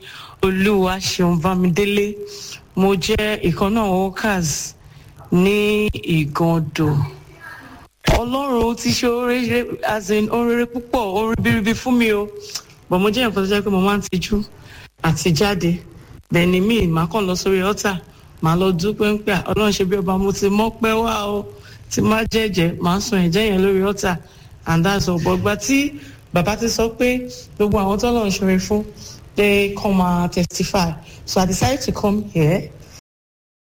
Olúwaṣeun Bámidélé. Mo jẹ́ ìkan náà workers ní Ìgàndò. Ọlọ́run ti ṣe oore as in oore púpọ̀, oore bíríbí fún mi o. But mo jẹ́ nǹkan tó jẹ́ pé mo máa ń tijú àti jáde. Bẹ́ẹ̀ni mi máa kàn lọ sórí altar, màá lọ dúpẹ́ ń pé Ọlọ́run ṣe bí ọba mo ti mọ́pẹ́ wá o. Tí máa jẹ́jẹ́, màá sun ẹ̀jẹ̀ yẹn lórí altar and that's all. But ìgbà tí bàbá ti sọ pé gbogbo àwọn tó lọ́n ṣoore fún, they come and testify. So I decided to come here